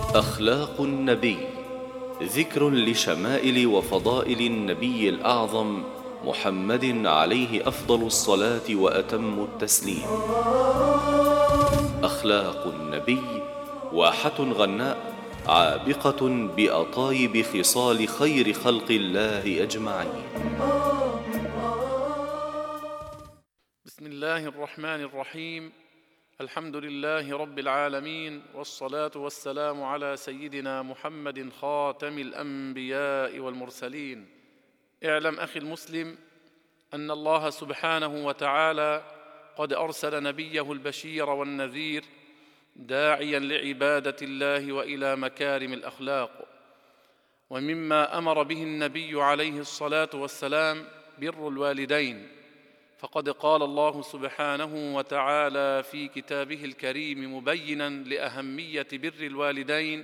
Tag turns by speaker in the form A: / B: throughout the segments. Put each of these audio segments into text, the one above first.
A: أخلاق النبي، ذكر لشمائل وفضائل النبي الأعظم محمد عليه أفضل الصلاة وأتم التسليم. أخلاق النبي واحة غناء عابقة بأطايب خصال خير خلق الله أجمعين.
B: بسم الله الرحمن الرحيم. الحمد لله رب العالمين، والصلاة والسلام على سيدنا محمد خاتم الأنبياء والمرسلين. اعلم أخي المسلم أن الله سبحانه وتعالى قد أرسل نبيه البشير والنذير داعيا لعبادة الله وإلى مكارم الأخلاق. ومما أمر به النبي عليه الصلاة والسلام بر الوالدين، فقد قال الله سبحانه وتعالى في كتابه الكريم مبينا لأهمية بر الوالدين: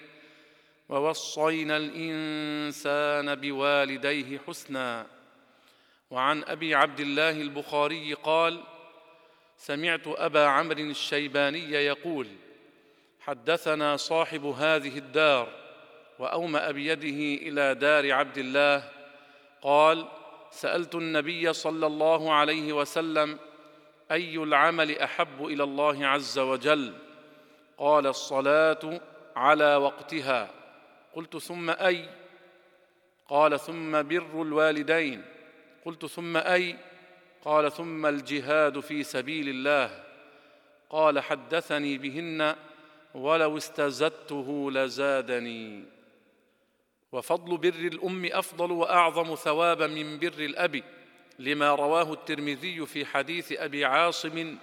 B: ووصينا الإنسان بوالديه حسنا. وعن أبي عبد الله البخاري قال: سمعت أبا عمرو الشيباني يقول: حدثنا صاحب هذه الدار، وأومأ بيده إلى دار عبد الله، قال: سألت النبي صلى الله عليه وسلم: أي العمل أحب إلى الله عز وجل؟ قال: الصلاة على وقتها. قلت: ثم أي؟ قال: ثم بر الوالدين. قلت: ثم أي؟ قال: ثم الجهاد في سبيل الله. قال: حدثني بهن ولو استزدته لزادني. وفضل بر الأم أفضل وأعظم ثوابا من بر الأب، لما رواه الترمذي في حديث أبي عاصم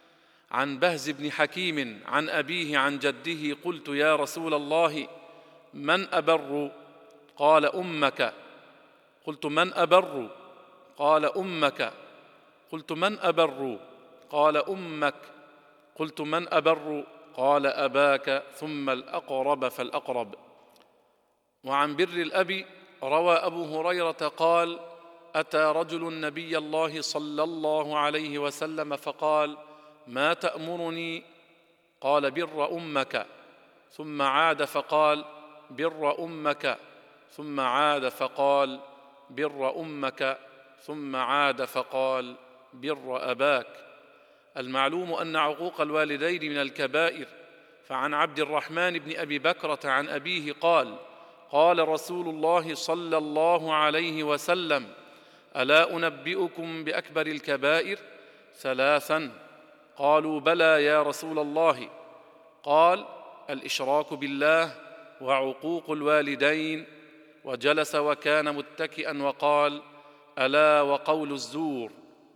B: عن بهز بن حكيم عن أبيه عن جده: قلت: يا رسول الله، من أبر؟ قال: أمك. قلت: من أبر؟ قال: أمك. قلت: من أبر؟ قال: أمك. قلت: من أبر؟ قال: أباك، ثم الأقرب فالأقرب. وعن بر الأب روى أبو هريرة قال: أتى رجل النبي الله صلى الله عليه وسلم فقال: ما تأمرني؟ قال: بر أمك. ثم عاد فقال: بر أمك. ثم عاد فقال: بر أمك. ثم عاد فقال: بر أباك. المعلوم أن عقوق الوالدين من الكبائر. فعن عبد الرحمن بن أبي بكرة عن أبيه قال: قال رسول الله صلى الله عليه وسلم: ألا أنبئكم بأكبر الكبائر؟ ثلاثا. قالوا: بلى يا رسول الله. قال: الإشراك بالله، وعقوق الوالدين. وجلس وكان متكئا وقال: ألا وقول الزور.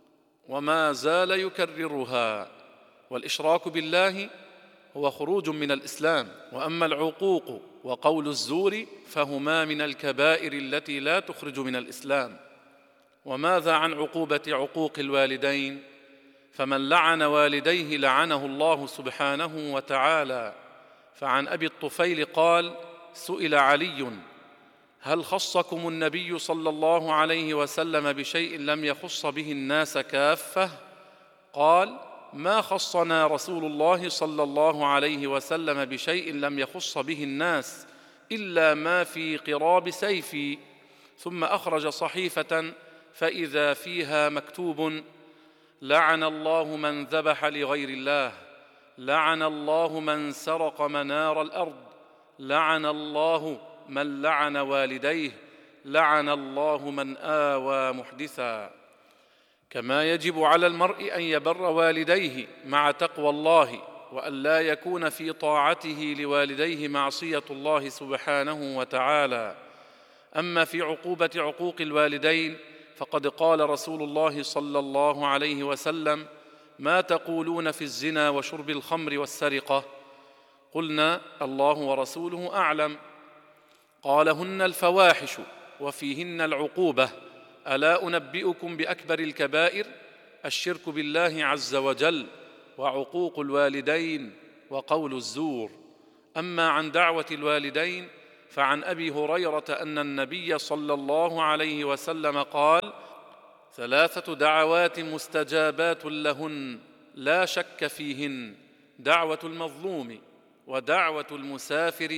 B: وما زال يكررها. والإشراك بالله هو خروج من الإسلام، وأما العقوق وقول الزور فهما من الكبائر التي لا تخرج من الإسلام. وماذا عن عقوبة عقوق الوالدين؟ فمن لعن والديه لعنه الله سبحانه وتعالى. فعن أبي الطفيل قال: سئل علي: هل خصكم النبي صلى الله عليه وسلم بشيء لم يخص به الناس كافة؟ قال: ما خصنا رسول الله صلى الله عليه وسلم بشيء لم يخص به الناس إلا ما في قراب سيفي. ثم أخرج صحيفة فإذا فيها مكتوب: لعن الله من ذبح لغير الله، لعن الله من سرق منار الأرض، لعن الله من لعن والديه، لعن الله من آوى محدثا. كما يجب على المرء أن يبر والديه مع تقوى الله، وأن لا يكون في طاعته لوالديه معصية الله سبحانه وتعالى. أما في عقوبة عقوق الوالدين فقد قال رسول الله صلى الله عليه وسلم: ما تقولون في الزنا وشرب الخمر والسرقة؟ قلنا: الله ورسوله أعلم. قال: هن الفواحش وفيهن العقوبة. ألا أنبئكم بأكبر الكبائر؟ الشرك بالله عز وجل، وعقوق الوالدين، وقول الزور. أما عن دعوة الوالدين فعن أبي هريرة أن النبي صلى الله عليه وسلم قال: ثلاثة دعوات مستجابات لهن لا شك فيهن: دعوة المظلوم، ودعوة المسافر،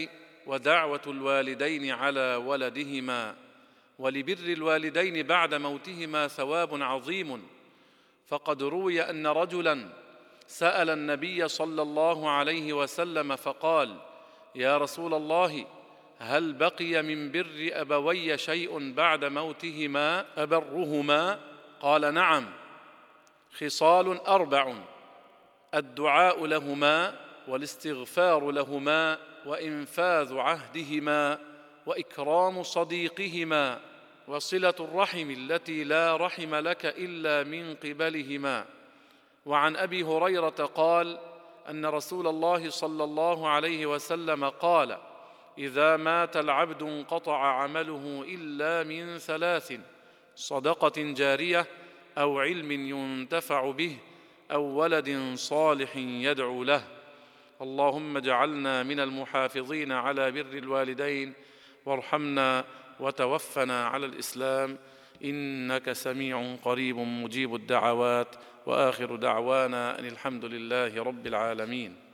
B: ودعوة الوالدين على ولدهما. ولبر الوالدين بعد موتهما ثواب عظيم، فقد روي أن رجلاً سأل النبي صلى الله عليه وسلم فقال: يا رسول الله، هل بقي من بر أبوي شيء بعد موتهما أبرهما؟ قال: نعم، خصال 4: الدعاء لهما، والاستغفار لهما، وإنفاذ عهدهما، وإكرام صديقهما، وصلة الرحم التي لا رحم لك إلا من قبلهما. وعن أبي هريرة قال أن رسول الله صلى الله عليه وسلم قال: إذا مات العبد انقطع عمله إلا من 3: صدقة جارية، أو علم ينتفع به، أو ولد صالح يدعو له. اللهم اجعلنا من المحافظين على بر الوالدين، وارحمنا وتوفنا على الإسلام، إنك سميع قريب مجيب الدعوات. وآخر دعوانا أن الحمد لله رب العالمين.